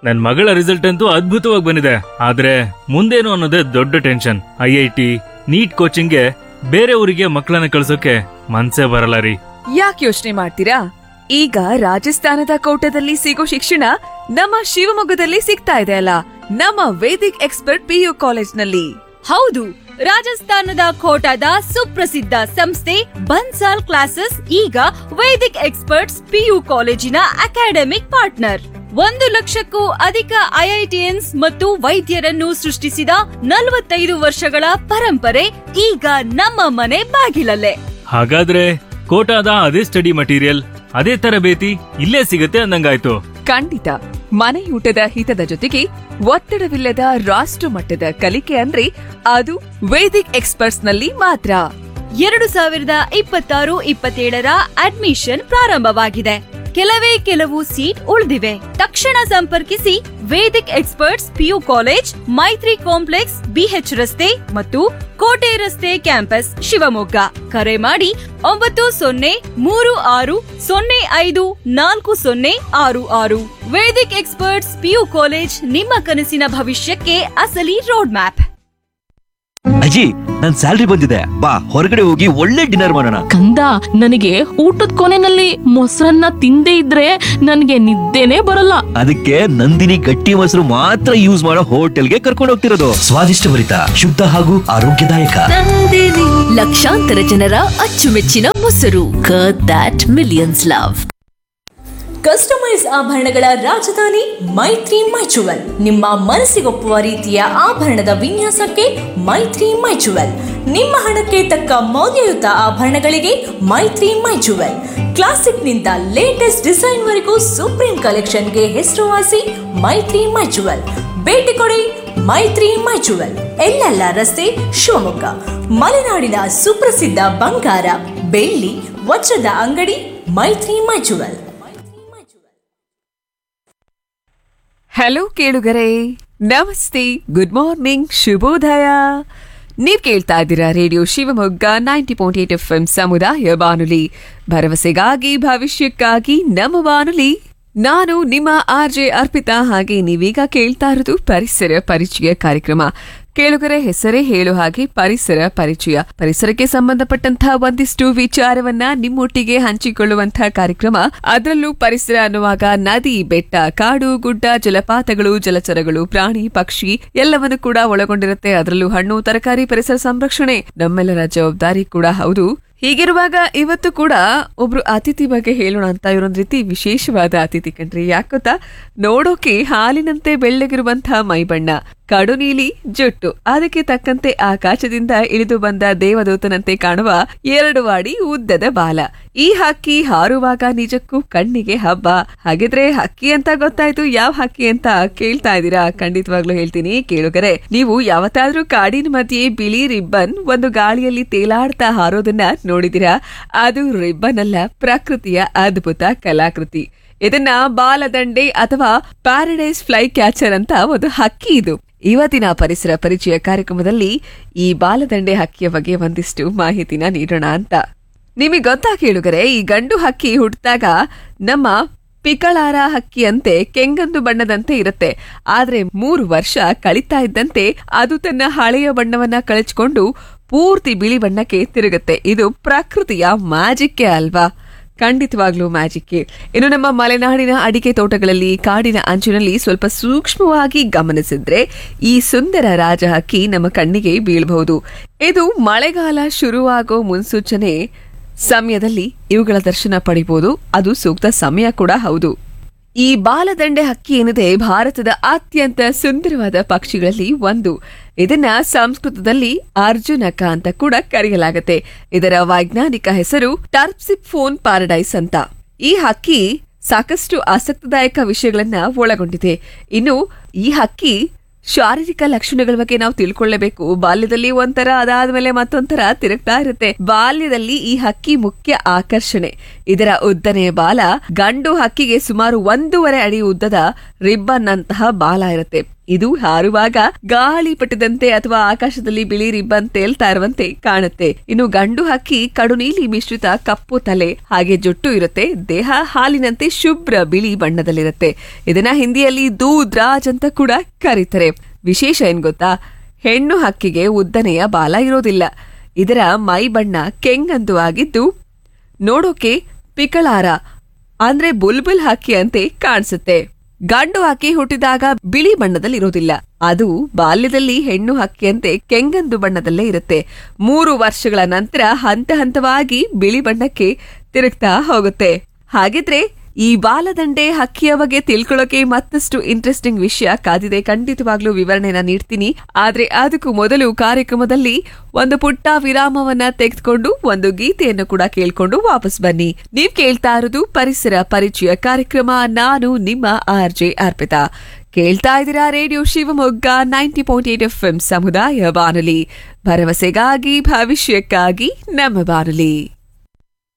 ನನ್ ಮಗಳ ರಿಸಲ್ಟ್ ಅಂತೂ ಅದ್ಭುತವಾಗಿ ಬಂದಿದೆ. ಆದ್ರೆ ಮುಂದೇನು ಅನ್ನೋದೇ ದೊಡ್ಡ ಟೆನ್ಷನ್. IIT, ನೀಟ್ ಕೋಚಿಂಗ್ಗೆ ಬೇರೆ ಊರಿಗೆ ಮಕ್ಕಳನ್ನ ಕಳ್ಸೋಕೆ ಮನ್ಸೇ ಬರಲ್ಲ ರೀ. ಯಾಕೆ ಯೋಚನೆ ಮಾಡ್ತೀರಾ? ಈಗ ರಾಜಸ್ಥಾನದ ಕೋಟದಲ್ಲಿ ಸಿಗೋ ಶಿಕ್ಷಣ ನಮ್ಮ ಶಿವಮೊಗ್ಗದಲ್ಲಿ ಸಿಗ್ತಾ ಇದೆ ಅಲ್ಲ, ನಮ್ಮ ವೇದಿಕ್ ಎಕ್ಸ್ಪರ್ಟ್ PU ಕಾಲೇಜ್ನಲ್ಲಿ. ಹೌದು, ರಾಜಸ್ಥಾನದ ಕೋಟಾದ ಸುಪ್ರಸಿದ್ಧ ಸಂಸ್ಥೆ ಬನ್ಸಾಲ್ ಕ್ಲಾಸಸ್ ಈಗ ವೇದಿಕ್ ಎಕ್ಸ್ಪರ್ಟ್ಸ್ PU ಕಾಲೇಜಿನ ಅಕಾಡೆಮಿಕ್ ಪಾರ್ಟ್ನರ್. 1 ಲಕ್ಷಕ್ಕೂ ಅಧಿಕ IITians ಮತ್ತು ವೈದ್ಯರನ್ನು ಸೃಷ್ಟಿಸಿದ 45 ವರ್ಷಗಳ ಪರಂಪರೆ ಈಗ ನಮ್ಮ ಮನೆ ಬಾಗಿಲಲ್ಲೇ. ಹಾಗಾದ್ರೆ ಕೋಟಾದ ಅದೇ ಸ್ಟಡಿ ಮಟೀರಿಯಲ್, ಅದೇ ತರಬೇತಿ ಇಲ್ಲೇ ಸಿಗತ್ತೆ ಅಂದಂಗಾಯ್ತು. ಖಂಡಿತ. ಮನೆಯೂಟದ ಹಿತದ ಜೊತೆಗೆ ಒತ್ತಡವಿಲ್ಲದ ರಾಷ್ಟ್ರ ಮಟ್ಟದ ಕಲಿಕೆ ಅಂದ್ರೆ ಅದು ವೇದಿಕ್ ಎಕ್ಸ್ಪರ್ಟ್ಸ್ ನಲ್ಲಿ ಮಾತ್ರ. 2026-27ರ ಅಡ್ಮಿಷನ್ ಪ್ರಾರಂಭವಾಗಿದೆ. ಕೆಲವು ಸೀಟ್ ಉಳಿದಿವೆ. ತಕ್ಷಣ ಸಂಪರ್ಕಿಸಿ ವೇದಿಕ್ ಎಕ್ಸ್ಪರ್ಟ್ಸ್ PU ಕಾಲೇಜ್, ಮೈತ್ರಿ ಕಾಂಪ್ಲೆಕ್ಸ್, BH ರಸ್ತೆ ಮತ್ತು ಕೋಟೆ ರಸ್ತೆ ಕ್ಯಾಂಪಸ್, ಶಿವಮೊಗ್ಗ. ಕರೆ ಮಾಡಿ 9036054066. ವೇದಿಕ್ ಎಕ್ಸ್ಪರ್ಟ್ಸ್ PU ಕಾಲೇಜ್, ನಿಮ್ಮ ಕನಸಿನ ಭವಿಷ್ಯಕ್ಕೆ ಅಸಲಿ ರೋಡ್ ಮ್ಯಾಪ್. ಅಜ್ಜಿ, ನನ್ ಸ್ಯಾಲ್ರಿ ಬಂದಿದೆ, ಬಾ ಹೊರಗಡೆ ಹೋಗಿ ಒಳ್ಳೆ ಡಿನ್ನರ್ ಮಾಡೋಣ. ಕಂದ, ನನಗೆ ಊಟದ ಕೊನೆನಲ್ಲಿ ಮೊಸರನ್ನ ತಿಂದೇ ಇದ್ರೆ ನನಗೆ ನಿದ್ದೆನೆ ಬರಲ್ಲ. ಅದಕ್ಕೆ ನಂದಿನಿ ಗಟ್ಟಿ ಮೊಸರು ಮಾತ್ರ ಯೂಸ್ ಮಾಡೋ ಹೋಟೆಲ್ಗೆ ಕರ್ಕೊಂಡು ಹೋಗ್ತಿರೋದು. ಸ್ವಾದಿಷ್ಟಭರಿತ, ಶುದ್ಧ ಹಾಗೂ ಆರೋಗ್ಯದಾಯಕ. ಲಕ್ಷಾಂತರ ಜನರ ಅಚ್ಚುಮೆಚ್ಚಿನ ಮೊಸರು, curd that millions love. Customise ಆಭರಣಗಳ ರಾಜಧಾನಿ ಮೈತ್ರಿ ಮೈಚುವಲ್. ನಿಮ್ಮ ಮನಸ್ಸಿಗೊಪ್ಪುವ ರೀತಿಯ ಆಭರಣದ ವಿನ್ಯಾಸಕ್ಕೆ ಮೈತ್ರಿ ಮೈಚುವಲ್. ನಿಮ್ಮ ಹಣಕ್ಕೆ ತಕ್ಕ ಮೌಲ್ಯಯುತ ಆಭರಣಗಳಿಗೆ ಮೈತ್ರಿ ಮೈಚುವಲ್. ಕ್ಲಾಸಿಕ್ನಿಂದ ಲೇಟೆಸ್ಟ್ ಡಿಸೈನ್ ವರೆಗೂ ಸುಪ್ರೀಂ ಕಲೆಕ್ಷನ್ಗೆ ಹೆಸರುವಾಸಿ ಮೈತ್ರಿ ಮೈಚುವಲ್. ಭೇಟಿ ಕೊಡಿ ಮೈತ್ರಿ ಮೈಚುವಲ್, ಎಲ್ಲೆಲ್ಲ ರಸ್ತೆ, ಶಿವಮೊಗ್ಗ. ಮಲೆನಾಡಿನ ಸುಪ್ರಸಿದ್ಧ ಬಂಗಾರ, ಬೆಳ್ಳಿ, ವಜ್ರದ ಅಂಗಡಿ ಮೈತ್ರಿ ಮೈಚುವಲ್. ಹಲೋ ಕೇಳುಗರೆ, ನಮಸ್ತೆ, ಗುಡ್ ಮಾರ್ನಿಂಗ್, ಶುಭೋದಯ. ನೀವ್ ಕೇಳ್ತಾ ಇದ್ದೀರಾ ರೇಡಿಯೋ ಶಿವಮೊಗ್ಗ 90.8 FM ಸಮುದಾಯ ಬಾನುಲಿ, ಭರವಸೆಗಾಗಿ ಭವಿಷ್ಯಕ್ಕಾಗಿ ನಮ್ಮ ಬಾನುಲಿ. ನಾನು ನಿಮ್ಮ RJ ಅರ್ಪಿತಾ. ಹಾಗೆ ನೀವೀಗ ಕೇಳ್ತಾ ಇರೋದು ಪರಿಸರ ಪರಿಚಯ ಕಾರ್ಯಕ್ರಮ. ಕೇಳುಗರೆ, ಹೆಸರೇ ಹೇಳೋ ಹಾಗೆ ಪರಿಸರ ಪರಿಚಯ. ಪರಿಸರಕ್ಕೆ ಸಂಬಂಧಪಟ್ಟಂತಹ ಒಂದಿಷ್ಟು ವಿಚಾರವನ್ನ ನಿಮ್ಮೊಟ್ಟಿಗೆ ಹಂಚಿಕೊಳ್ಳುವಂತಹ ಕಾರ್ಯಕ್ರಮ. ಅದರಲ್ಲೂ ಪರಿಸರ ಅನ್ನುವಾಗ ನದಿ, ಬೆಟ್ಟ, ಕಾಡು, ಗುಡ್ಡ, ಜಲಪಾತಗಳು, ಜಲಚರಗಳು, ಪ್ರಾಣಿ, ಪಕ್ಷಿ ಎಲ್ಲವನ್ನು ಕೂಡ ಒಳಗೊಂಡಿರುತ್ತೆ. ಅದರಲ್ಲೂ ಹಣ್ಣು, ತರಕಾರಿ, ಪರಿಸರ ಸಂರಕ್ಷಣೆ ನಮ್ಮೆಲ್ಲರ ಜವಾಬ್ದಾರಿ ಕೂಡ ಹೌದು. ಹೀಗಿರುವಾಗ ಇವತ್ತು ಕೂಡ ಒಬ್ರು ಅತಿಥಿ ಬಗ್ಗೆ ಹೇಳೋಣ ಅಂತ. ಇವರೊಂದ್ ರೀತಿ ವಿಶೇಷವಾದ ಅತಿಥಿ ಕಣ್ರಿ. ಯಾಕೊತ್ತಾ, ನೋಡೋಕೆ ಹಾಲಿನಂತೆ ಬೆಳ್ಳಗಿರುವಂತಹ ಮೈಬಣ್ಣ, ಕಡು ನೀಲಿ ಜುಟ್ಟು, ಅದಕ್ಕೆ ತಕ್ಕಂತೆ ಆಕಾಶದಿಂದ ಇಳಿದು ಬಂದ ದೇವದೂತನಂತೆ ಕಾಣುವ 2 ಅಡಿ ಉದ್ದದ ಬಾಲ. ಈ ಹಕ್ಕಿ ಹಾರುವಾಗ ನಿಜಕ್ಕೂ ಕಣ್ಣಿಗೆ ಹಬ್ಬ. ಹಾಗಿದ್ರೆ ಹಕ್ಕಿ ಅಂತ ಗೊತ್ತಾಯ್ತು, ಯಾವ ಹಕ್ಕಿ ಅಂತ ಕೇಳ್ತಾ ಇದ್ದೀರಾ? ಖಂಡಿತವಾಗ್ಲೂ ಹೇಳ್ತೀನಿ ಕೇಳುಗರೆ. ನೀವು ಯಾವತ್ತಾದ್ರೂ ಕಾಡಿನ ಮಧ್ಯೆ ಬಿಳಿ ರಿಬ್ಬನ್ ಒಂದು ಗಾಳಿಯಲ್ಲಿ ತೇಲಾಡ್ತಾ ಹಾರೋದನ್ನ ನೋಡಿದಿರಾ? ಅದು ರಿಬ್ಬನ್ ಅಲ್ಲ, ಪ್ರಕೃತಿಯ ಅದ್ಭುತ ಕಲಾಕೃತಿ. ಇದನ್ನ ಬಾಲದಂಡೆ ಅಥವಾ ಪ್ಯಾರಡೈಸ್ ಫ್ಲೈ ಕ್ಯಾಚರ್ ಅಂತ ಒಂದು ಹಕ್ಕಿ. ಇದು ಇವತ್ತಿನ ಪರಿಸರ ಪರಿಚಯ ಕಾರ್ಯಕ್ರಮದಲ್ಲಿ ಈ ಬಾಲದಂಡೆ ಹಕ್ಕಿಯ ಬಗ್ಗೆ ಒಂದಿಷ್ಟು ಮಾಹಿತಿನ ನೀಡೋಣ ಅಂತ. ನಿಮಗೆ ಗೊತ್ತಾ ಕೇಳುಗರೆ, ಈ ಗಂಡು ಹಕ್ಕಿ ಹುಟ್ಟಿದಾಗ ನಮ್ಮ ಪಿಕಳಾರ ಹಕ್ಕಿಯಂತೆ ಕೆಂಗಂದು ಬಣ್ಣದಂತೆ ಇರುತ್ತೆ. ಆದ್ರೆ 3 ವರ್ಷ ಕಳೀತಾ ಇದ್ದಂತೆ ಅದು ತನ್ನ ಹಳೆಯ ಬಣ್ಣವನ್ನ ಕಳಚಿಕೊಂಡು ಪೂರ್ತಿ ಬಿಳಿ ಬಣ್ಣಕ್ಕೆ ತಿರುಗುತ್ತೆ. ಇದು ಪ್ರಕೃತಿಯ ಮ್ಯಾಜಿಕ್ ಅಲ್ವಾ? ಖಂಡಿತವಾಗ್ಲೂ ಮ್ಯಾಜಿಕ್. ಇನ್ನು ನಮ್ಮ ಮಲೆನಾಡಿನ ಅಡಿಕೆ ತೋಟಗಳಲ್ಲಿ, ಕಾಡಿನ ಅಂಚಿನಲ್ಲಿ ಸ್ವಲ್ಪ ಸೂಕ್ಷ್ಮವಾಗಿ ಗಮನಿಸಿದ್ರೆ ಈ ಸುಂದರ ರಾಜ ಹಕ್ಕಿ ನಮ್ಮ ಕಣ್ಣಿಗೆ ಬೀಳಬಹುದು. ಇದು ಮಳೆಗಾಲ ಶುರುವಾಗೋ ಮುನ್ಸೂಚನೆ ಸಮಯದಲ್ಲಿ ಇವುಗಳ ದರ್ಶನ ಪಡಿಬಹುದು. ಅದು ಸೂಕ್ತ ಸಮಯ ಕೂಡ ಹೌದು. ಈ ಬಾಲದಂಡೆ ಹಕ್ಕಿ ಏನಿದೆ ಭಾರತದ ಅತ್ಯಂತ ಸುಂದರವಾದ ಪಕ್ಷಿಗಳಲ್ಲಿ ಒಂದು. ಇದನ್ನ ಸಂಸ್ಕೃತದಲ್ಲಿ ಅರ್ಜುನಕ ಅಂತ ಕೂಡ ಕರೆಯಲಾಗುತ್ತೆ. ಇದರ ವೈಜ್ಞಾನಿಕ ಹೆಸರು ಟರ್ಪ್ಸಿಫೋನ್ ಪ್ಯಾರಡೈಸ್ ಅಂತ. ಈ ಹಕ್ಕಿ ಸಾಕಷ್ಟು ಆಸಕ್ತಿದಾಯಕ ವಿಷಯಗಳನ್ನ ಒಳಗೊಂಡಿದೆ. ಇನ್ನು ಈ ಹಕ್ಕಿ ಶಾರೀರಿಕ ಲಕ್ಷಣಗಳ ಬಗ್ಗೆ ನಾವು ತಿಳ್ಕೊಳ್ಳಬೇಕು. ಬಾಲ್ಯದಲ್ಲಿ ಒಂಥರ, ಅದಾದ್ಮೇಲೆ ಮತ್ತೊಂಥರ ತಿರುಗ್ತಾ ಇರುತ್ತೆ. ಬಾಲ್ಯದಲ್ಲಿ ಈ ಹಕ್ಕಿ ಮುಖ್ಯ ಆಕರ್ಷಣೆ ಇದರ ಉದ್ದನೆಯ ಬಾಲ. ಗಂಡು ಹಕ್ಕಿಗೆ ಸುಮಾರು 1.5 ಅಡಿ ಉದ್ದದ ರಿಬ್ಬನ್ ಅಂತಹ ಬಾಲ ಇರುತ್ತೆ. ಇದು ಹಾರುವಾಗ ಗಾಳಿಪಟದಂತೆ ಅಥವಾ ಆಕಾಶದಲ್ಲಿ ಬಿಳಿ ರಿಬ್ಬನ್ ತೇಲ್ತಾ ಇರುವಂತೆ ಕಾಣುತ್ತೆ. ಇನ್ನು ಗಂಡು ಹಕ್ಕಿ ಕಡು ನೀಲಿ ಮಿಶ್ರಿತ ಕಪ್ಪು ತಲೆ ಹಾಗೆ ಜುಟ್ಟು ಇರುತ್ತೆ. ದೇಹ ಹಾಲಿನಂತೆ ಶುಭ್ರ ಬಿಳಿ ಬಣ್ಣದಲ್ಲಿರುತ್ತೆ. ಇದನ್ನ ಹಿಂದಿಯಲ್ಲಿ ದೂದ್ರಾಜ್ ಅಂತ ಕೂಡ ಕರೀತಾರೆ. ವಿಶೇಷ ಏನ್ ಗೊತ್ತಾ, ಹೆಣ್ಣು ಹಕ್ಕಿಗೆ ಉದ್ದನೆಯ ಬಾಲ ಇರೋದಿಲ್ಲ. ಇದರ ಮೈ ಬಣ್ಣ ಕೆಂಗಂದು ಆಗಿದ್ದು ನೋಡೋಕೆ ಪಿಕಳಾರ ಅಂದ್ರೆ ಬುಲ್ಬುಲ್ ಹಕ್ಕಿ ಅಂತೆ ಕಾಣಿಸುತ್ತೆ. ಗಂಡು ಹಕ್ಕಿ ಹುಟ್ಟಿದಾಗ ಬಿಳಿ ಬಣ್ಣದಲ್ಲಿ ಇರೋದಿಲ್ಲ. ಅದು ಬಾಲ್ಯದಲ್ಲಿ ಹೆಣ್ಣು ಹಕ್ಕಿಯಂತೆ ಕೆಂಗಂದು ಬಣ್ಣದಲ್ಲೇ ಇರುತ್ತೆ. 3 ವರ್ಷಗಳ ನಂತರ ಹಂತ ಹಂತವಾಗಿ ಬಿಳಿ ಬಣ್ಣಕ್ಕೆ ತಿರುಗ್ತಾ ಹೋಗುತ್ತೆ. ಹಾಗಿದ್ರೆ ಈ ಬಾಲದಂಡೆ ಹಕ್ಕಿಯ ಬಗ್ಗೆ ತಿಳ್ಕೊಳ್ಳೋಕೆ ಮತ್ತಷ್ಟು ಇಂಟ್ರೆಸ್ಟಿಂಗ್ ವಿಷಯ ಕಾದಿದೆ. ಖಂಡಿತವಾಗ್ಲೂ ವಿವರಣೆನ ನೀಡ್ತೀನಿ. ಆದ್ರೆ ಅದಕ್ಕೂ ಮೊದಲು ಕಾರ್ಯಕ್ರಮದಲ್ಲಿ ಒಂದು ಪುಟ್ಟ ವಿರಾಮವನ್ನ ತೆಗೆದುಕೊಂಡು ಒಂದು ಗೀತೆಯನ್ನು ಕೂಡ ಕೇಳ್ಕೊಂಡು ವಾಪಸ್ ಬನ್ನಿ. ನೀವ್ ಕೇಳ್ತಾ ಇರೋದು ಪರಿಸರ ಪರಿಚಯ ಕಾರ್ಯಕ್ರಮ. ನಾನು ನಿಮ್ಮ RJ ಅರ್ಪಿತಾ. ಕೇಳ್ತಾ ಇದ್ದೀರಾ ರೇಡಿಯೋ ಶಿವಮೊಗ್ಗ 90.8 FM ಸಮುದಾಯ ಬಾನುಲಿ. ಭರವಸೆಗಾಗಿ ಭವಿಷ್ಯಕ್ಕಾಗಿ ನಮ್ಮ ಬಾನುಲಿ.